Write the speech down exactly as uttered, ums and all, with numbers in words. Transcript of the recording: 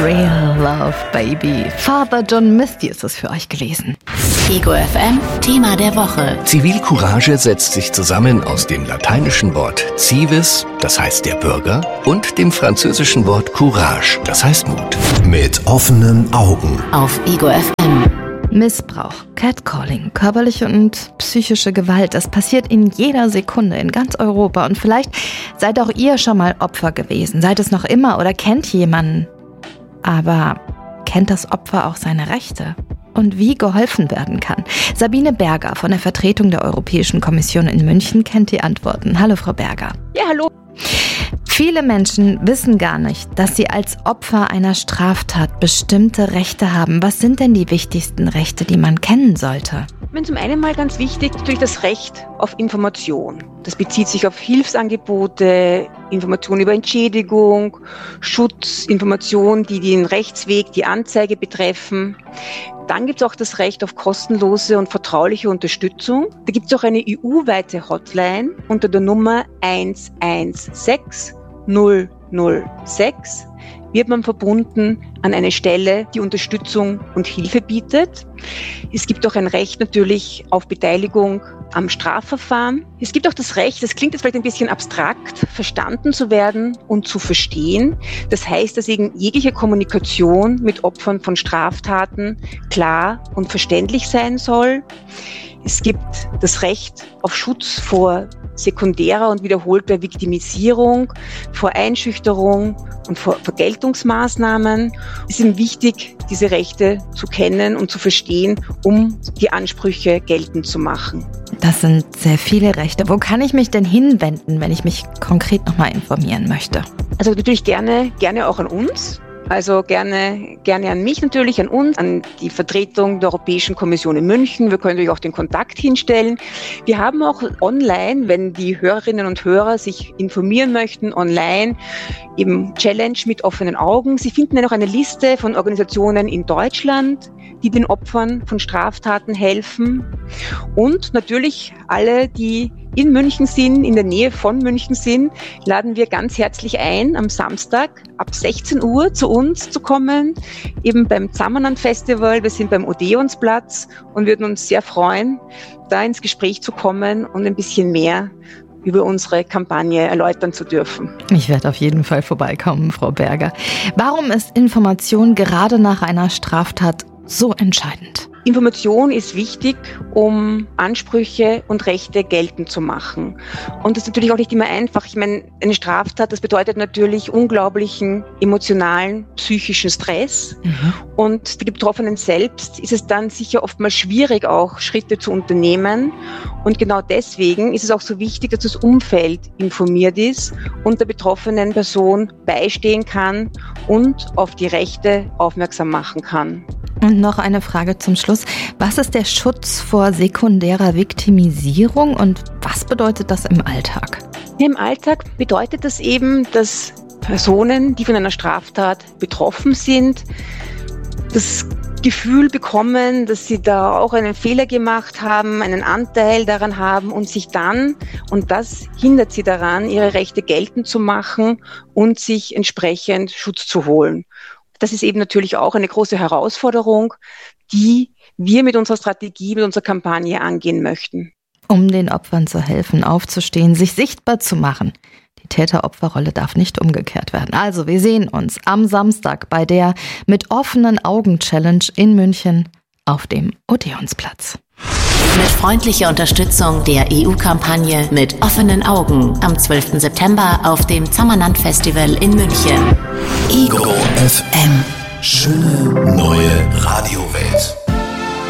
Real Love Baby. Father John Misty ist es für euch gewesen. Ego F M, Thema der Woche. Zivilcourage setzt sich zusammen aus dem lateinischen Wort civis, das heißt der Bürger, und dem französischen Wort courage, das heißt Mut. Mit offenen Augen. Auf Ego F M. Missbrauch, Catcalling, körperliche und psychische Gewalt, das passiert in jeder Sekunde in ganz Europa. Und vielleicht seid auch ihr schon mal Opfer gewesen, seid es noch immer oder kennt jemanden. Aber kennt das Opfer auch seine Rechte? Und wie geholfen werden kann? Sabine Berger von der Vertretung der Europäischen Kommission in München kennt die Antworten. Hallo, Frau Berger. Ja, hallo. Viele Menschen wissen gar nicht, dass sie als Opfer einer Straftat bestimmte Rechte haben. Was sind denn die wichtigsten Rechte, die man kennen sollte? Wenn zum einen mal ganz wichtig, natürlich das Recht auf Information. Das bezieht sich auf Hilfsangebote, Informationen über Entschädigung, Schutz, Informationen, die den Rechtsweg, die Anzeige betreffen. Dann gibt es auch das Recht auf kostenlose und vertrauliche Unterstützung. Da gibt es auch eine E U-weite Hotline unter der Nummer eins eins sechs null null sechs. Wird man verbunden an eine Stelle, die Unterstützung und Hilfe bietet. Es gibt auch ein Recht natürlich auf Beteiligung am Strafverfahren. Es gibt auch das Recht, das klingt jetzt vielleicht ein bisschen abstrakt, verstanden zu werden und zu verstehen. Das heißt, dass eben jegliche Kommunikation mit Opfern von Straftaten klar und verständlich sein soll. Es gibt das Recht auf Schutz vor sekundärer und wiederholter Viktimisierung, vor Einschüchterung und vor Vergeltungsmaßnahmen. Es ist eben wichtig, diese Rechte zu kennen und zu verstehen, um die Ansprüche geltend zu machen. Das sind sehr viele Rechte. Wo kann ich mich denn hinwenden, wenn ich mich konkret nochmal informieren möchte? Also natürlich gerne, gerne auch an uns. Also gerne, gerne an mich natürlich, an uns, an die Vertretung der Europäischen Kommission in München. Wir können natürlich auch den Kontakt hinstellen. Wir haben auch online, wenn die Hörerinnen und Hörer sich informieren möchten, online eben Challenge mit offenen Augen. Sie finden ja noch eine Liste von Organisationen in Deutschland, die den Opfern von Straftaten helfen. Und natürlich alle, die in München sind, in der Nähe von München sind, laden wir ganz herzlich ein, am Samstag ab sechzehn Uhr zu uns zu kommen, eben beim Zamanan Festival. Wir sind beim Odeonsplatz und würden uns sehr freuen, da ins Gespräch zu kommen und ein bisschen mehr über unsere Kampagne erläutern zu dürfen. Ich werde auf jeden Fall vorbeikommen, Frau Berger. Warum ist Information gerade nach einer Straftat so entscheidend? Information ist wichtig, um Ansprüche und Rechte geltend zu machen. Und das ist natürlich auch nicht immer einfach. Ich meine, eine Straftat, das bedeutet natürlich unglaublichen emotionalen, psychischen Stress. Mhm. Und für die Betroffenen selbst ist es dann sicher oftmals schwierig, auch Schritte zu unternehmen. Und genau deswegen ist es auch so wichtig, dass das Umfeld informiert ist und der betroffenen Person beistehen kann und auf die Rechte aufmerksam machen kann. Und noch eine Frage zum Schluss. Was ist der Schutz vor sekundärer Viktimisierung und was bedeutet das im Alltag? Im Alltag bedeutet das eben, dass Personen, die von einer Straftat betroffen sind, das Gefühl bekommen, dass sie da auch einen Fehler gemacht haben, einen Anteil daran haben und sich dann, und das hindert sie daran, ihre Rechte geltend zu machen und sich entsprechend Schutz zu holen. Das ist eben natürlich auch eine große Herausforderung, die wir mit unserer Strategie, mit unserer Kampagne angehen möchten. Um den Opfern zu helfen, aufzustehen, sich sichtbar zu machen. Die Täter-Opfer-Rolle darf nicht umgekehrt werden. Also, wir sehen uns am Samstag bei der Mit offenen Augen-Challenge in München auf dem Odeonsplatz. Mit freundlicher Unterstützung der E U-Kampagne Mit offenen Augen am zwölften September auf dem Zamanan Festival in München. Ego F M. Schöne neue Radiowelt.